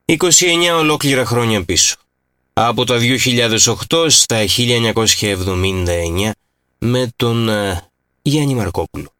29 ολόκληρα χρόνια πίσω. Από τα 2008 στα 1979 με τον Γιάννη Μαρκόπουλο.